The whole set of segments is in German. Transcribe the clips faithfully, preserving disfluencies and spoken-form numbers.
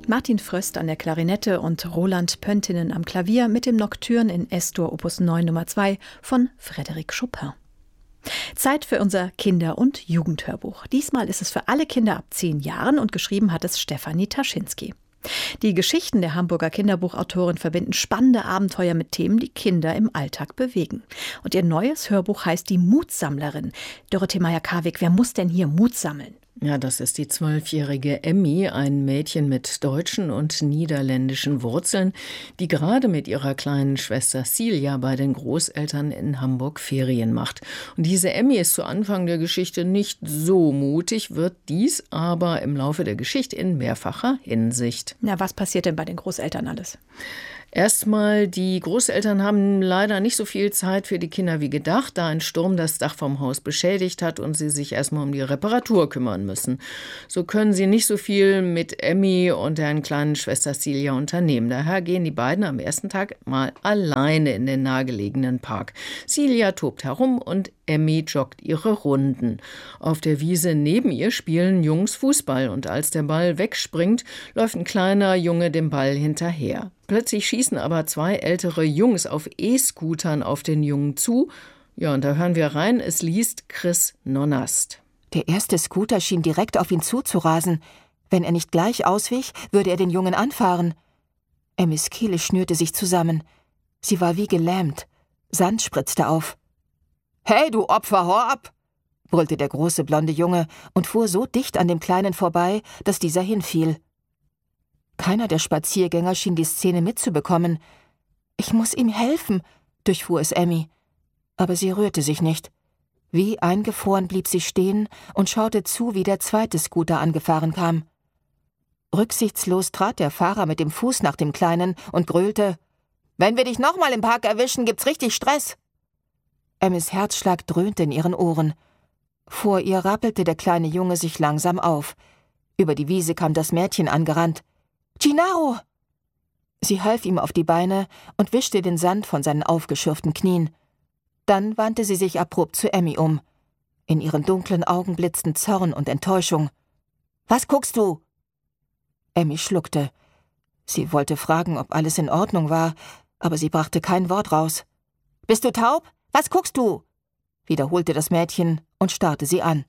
Martin Fröst an der Klarinette und Roland Pöntinen am Klavier mit dem Nocturne in S-Dur Opus neun Nummer zwei von Frédéric Chopin. Zeit für unser Kinder- und Jugendhörbuch. Diesmal ist es für alle Kinder ab zehn Jahren und geschrieben hat es Stefanie Taschinski. Die Geschichten der Hamburger Kinderbuchautorin verbinden spannende Abenteuer mit Themen, die Kinder im Alltag bewegen. Und ihr neues Hörbuch heißt Die Mutsammlerin. Dorothee Meyer-Karwig, wer muss denn hier Mut sammeln? Ja, das ist die zwölfjährige Emmy, ein Mädchen mit deutschen und niederländischen Wurzeln, die gerade mit ihrer kleinen Schwester Silja bei den Großeltern in Hamburg Ferien macht. Und diese Emmy ist zu Anfang der Geschichte nicht so mutig, wird dies aber im Laufe der Geschichte in mehrfacher Hinsicht. Na, was passiert denn bei den Großeltern alles? Erstmal, die Großeltern haben leider nicht so viel Zeit für die Kinder wie gedacht, da ein Sturm das Dach vom Haus beschädigt hat und sie sich erstmal um die Reparatur kümmern müssen. So können sie nicht so viel mit Emmy und deren kleinen Schwester Silja unternehmen. Daher gehen die beiden am ersten Tag mal alleine in den nahegelegenen Park. Silja tobt herum und Emmy joggt ihre Runden. Auf der Wiese neben ihr spielen Jungs Fußball und als der Ball wegspringt, läuft ein kleiner Junge dem Ball hinterher. Plötzlich schießen aber zwei ältere Jungs auf E-Scootern auf den Jungen zu. Ja, und da hören wir rein, es liest Chris Nonnast. Der erste Scooter schien direkt auf ihn zuzurasen. Wenn er nicht gleich auswich, würde er den Jungen anfahren. Emmys Kehle schnürte sich zusammen. Sie war wie gelähmt. Sand spritzte auf. »Hey, du Opfer, hau ab!« brüllte der große blonde Junge und fuhr so dicht an dem Kleinen vorbei, dass dieser hinfiel. Keiner der Spaziergänger schien die Szene mitzubekommen. »Ich muss ihm helfen«, durchfuhr es Emmy. Aber sie rührte sich nicht. Wie eingefroren blieb sie stehen und schaute zu, wie der zweite Scooter angefahren kam. Rücksichtslos trat der Fahrer mit dem Fuß nach dem Kleinen und gröhlte: »Wenn wir dich nochmal im Park erwischen, gibt's richtig Stress!« Emmys Herzschlag dröhnte in ihren Ohren. Vor ihr rappelte der kleine Junge sich langsam auf. Über die Wiese kam das Mädchen angerannt. »Gennaro!« Sie half ihm auf die Beine und wischte den Sand von seinen aufgeschürften Knien. Dann wandte sie sich abrupt zu Emmy um. In ihren dunklen Augen blitzten Zorn und Enttäuschung. »Was guckst du?« Emmy schluckte. Sie wollte fragen, ob alles in Ordnung war, aber sie brachte kein Wort raus. »Bist du taub? Was guckst du?« wiederholte das Mädchen und starrte sie an.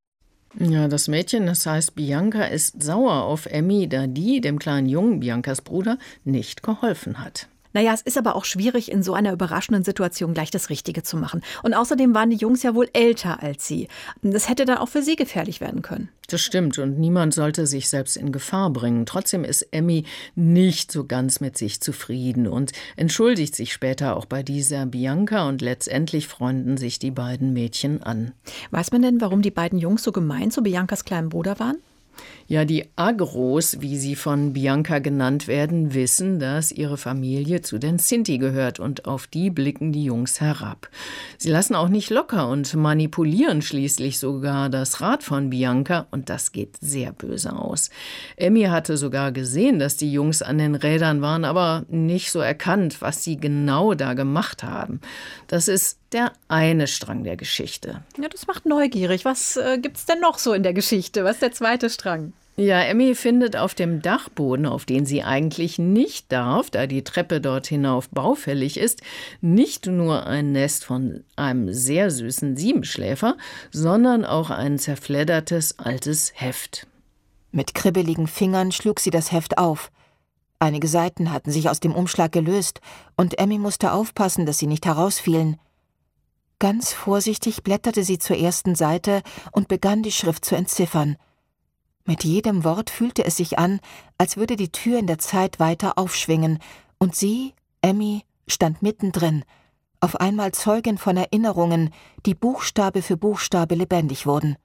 Ja, das Mädchen, das heißt Bianca, ist sauer auf Emmy, da die, dem kleinen Jungen, Biancas Bruder, nicht geholfen hat. Naja, es ist aber auch schwierig, in so einer überraschenden Situation gleich das Richtige zu machen. Und außerdem waren die Jungs ja wohl älter als sie. Das hätte dann auch für sie gefährlich werden können. Das stimmt und niemand sollte sich selbst in Gefahr bringen. Trotzdem ist Emmy nicht so ganz mit sich zufrieden und entschuldigt sich später auch bei dieser Bianca und letztendlich freunden sich die beiden Mädchen an. Weiß man denn, warum die beiden Jungs so gemein zu Biancas kleinem Bruder waren? Ja, die Agros, wie sie von Bianca genannt werden, wissen, dass ihre Familie zu den Sinti gehört und auf die blicken die Jungs herab. Sie lassen auch nicht locker und manipulieren schließlich sogar das Rad von Bianca und das geht sehr böse aus. Emmy hatte sogar gesehen, dass die Jungs an den Rädern waren, aber nicht so erkannt, was sie genau da gemacht haben. Das ist der eine Strang der Geschichte. Ja, das macht neugierig. Was äh, gibt's denn noch so in der Geschichte? Was ist der zweite Strang? Ja, Emmy findet auf dem Dachboden, auf den sie eigentlich nicht darf, da die Treppe dort hinauf baufällig ist, nicht nur ein Nest von einem sehr süßen Siebenschläfer, sondern auch ein zerfleddertes altes Heft. Mit kribbeligen Fingern schlug sie das Heft auf. Einige Seiten hatten sich aus dem Umschlag gelöst und Emmy musste aufpassen, dass sie nicht herausfielen. Ganz vorsichtig blätterte sie zur ersten Seite und begann die Schrift zu entziffern. Mit jedem Wort fühlte es sich an, als würde die Tür in der Zeit weiter aufschwingen, und sie, Emmy, stand mittendrin, auf einmal Zeugin von Erinnerungen, die Buchstabe für Buchstabe lebendig wurden.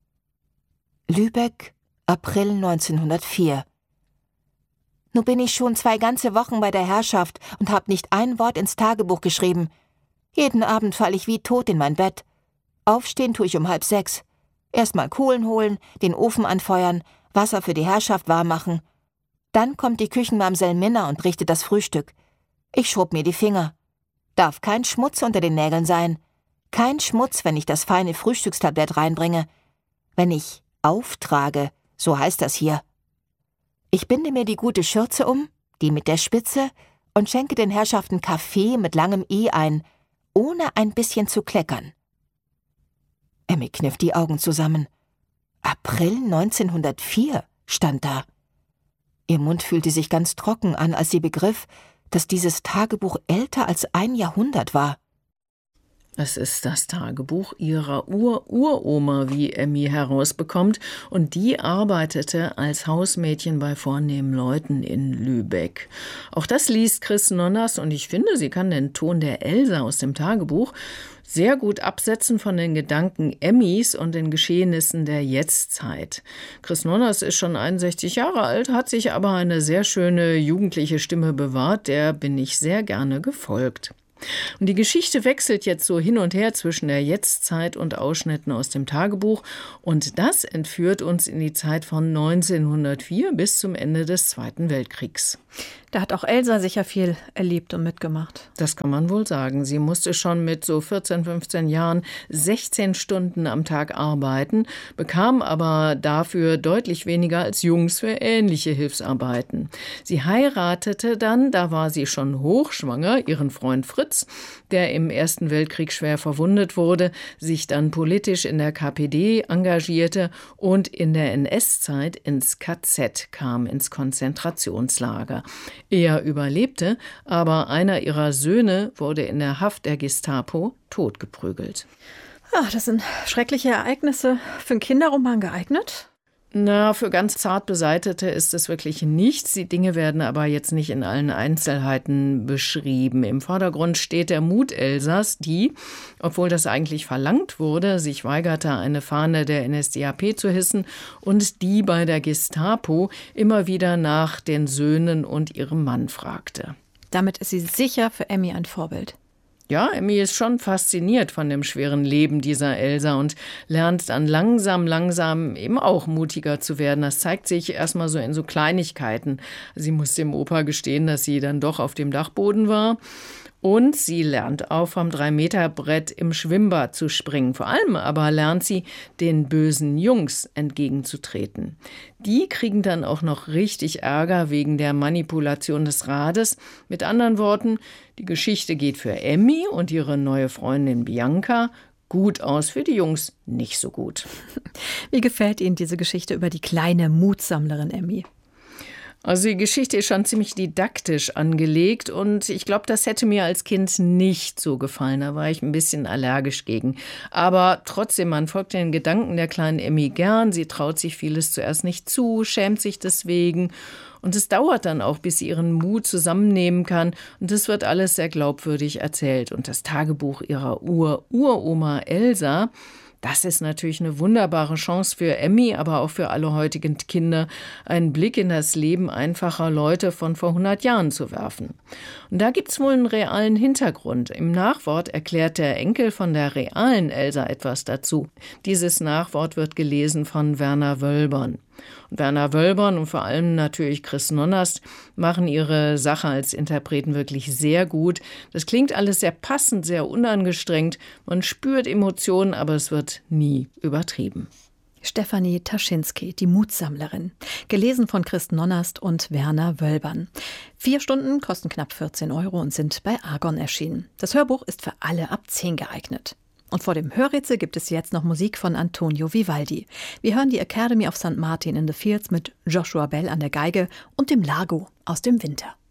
Lübeck, April neunzehnhundertvier. »Nu bin ich schon zwei ganze Wochen bei der Herrschaft und hab nicht ein Wort ins Tagebuch geschrieben. Jeden Abend falle ich wie tot in mein Bett. Aufstehen tue ich um halb sechs. Erstmal Kohlen holen, den Ofen anfeuern, Wasser für die Herrschaft warm machen. Dann kommt die Küchenmamsell Minna und richtet das Frühstück. Ich schrub mir die Finger. Darf kein Schmutz unter den Nägeln sein. Kein Schmutz, wenn ich das feine Frühstückstablett reinbringe. Wenn ich auftrage, so heißt das hier. Ich binde mir die gute Schürze um, die mit der Spitze, und schenke den Herrschaften Kaffee mit langem I ein, ohne ein bisschen zu kleckern. Emmy kniff die Augen zusammen. April neunzehnhundertvier stand da. Ihr Mund fühlte sich ganz trocken an, als sie begriff, dass dieses Tagebuch älter als ein Jahrhundert war. Es ist das Tagebuch ihrer Ur-Uroma, wie Emmy herausbekommt, und die arbeitete als Hausmädchen bei vornehmen Leuten in Lübeck. Auch das liest Chris Nonners, und ich finde, sie kann den Ton der Elsa aus dem Tagebuch sehr gut absetzen von den Gedanken Emmys und den Geschehnissen der Jetztzeit. Chris Nonners ist schon einundsechzig Jahre alt, hat sich aber eine sehr schöne jugendliche Stimme bewahrt, der bin ich sehr gerne gefolgt. Und die Geschichte wechselt jetzt so hin und her zwischen der Jetztzeit und Ausschnitten aus dem Tagebuch. Und das entführt uns in die Zeit von neunzehnhundertvier bis zum Ende des Zweiten Weltkriegs. Da hat auch Elsa sicher viel erlebt und mitgemacht. Das kann man wohl sagen. Sie musste schon mit so vierzehn, fünfzehn Jahren sechzehn Stunden am Tag arbeiten, bekam aber dafür deutlich weniger als Jungs für ähnliche Hilfsarbeiten. Sie heiratete dann, da war sie schon hochschwanger, ihren Freund Fritz, der im Ersten Weltkrieg schwer verwundet wurde, sich dann politisch in der K P D engagierte und in der N S-Zeit ins K Z kam, ins Konzentrationslager. Er überlebte, aber einer ihrer Söhne wurde in der Haft der Gestapo totgeprügelt. Ach, das sind schreckliche Ereignisse. Für einen Kinderroman geeignet? Na, für ganz zart Beseitete ist es wirklich nichts. Die Dinge werden aber jetzt nicht in allen Einzelheiten beschrieben. Im Vordergrund steht der Mut Elsas, die, obwohl das eigentlich verlangt wurde, sich weigerte, eine Fahne der N S D A P zu hissen und die bei der Gestapo immer wieder nach den Söhnen und ihrem Mann fragte. Damit ist sie sicher für Emmy ein Vorbild. Ja, Emmy ist schon fasziniert von dem schweren Leben dieser Elsa und lernt dann langsam, langsam eben auch mutiger zu werden. Das zeigt sich erstmal so in so Kleinigkeiten. Sie muss dem Opa gestehen, dass sie dann doch auf dem Dachboden war. Und sie lernt auch vom drei-Meter-Brett im Schwimmbad zu springen. Vor allem aber lernt sie, den bösen Jungs entgegenzutreten. Die kriegen dann auch noch richtig Ärger wegen der Manipulation des Rades. Mit anderen Worten, die Geschichte geht für Emmy und ihre neue Freundin Bianca gut aus, für die Jungs nicht so gut. Wie gefällt Ihnen diese Geschichte über die kleine Mutsammlerin Emmy? Also die Geschichte ist schon ziemlich didaktisch angelegt und ich glaube, das hätte mir als Kind nicht so gefallen. Da war ich ein bisschen allergisch gegen. Aber trotzdem, man folgt den Gedanken der kleinen Emmy gern. Sie traut sich vieles zuerst nicht zu, schämt sich deswegen. Und es dauert dann auch, bis sie ihren Mut zusammennehmen kann. Und das wird alles sehr glaubwürdig erzählt. Und das Tagebuch ihrer Ur-Uroma Elsa, das ist natürlich eine wunderbare Chance für Emmy, aber auch für alle heutigen Kinder, einen Blick in das Leben einfacher Leute von vor hundert Jahren zu werfen. Und da gibt's wohl einen realen Hintergrund. Im Nachwort erklärt der Enkel von der realen Elsa etwas dazu. Dieses Nachwort wird gelesen von Werner Wölbern. Und Werner Wölbern und vor allem natürlich Chris Nonners machen ihre Sache als Interpreten wirklich sehr gut. Das klingt alles sehr passend, sehr unangestrengt. Man spürt Emotionen, aber es wird nie übertrieben. Stefanie Taschinski, die Mutsammlerin. Gelesen von Chris Nonners und Werner Wölbern. Vier Stunden kosten knapp vierzehn Euro und sind bei Argon erschienen. Das Hörbuch ist für alle ab zehn geeignet. Und vor dem Hörrätsel gibt es jetzt noch Musik von Antonio Vivaldi. Wir hören die Academy of Sankt Martin in the Fields mit Joshua Bell an der Geige und dem Lago aus dem Winter.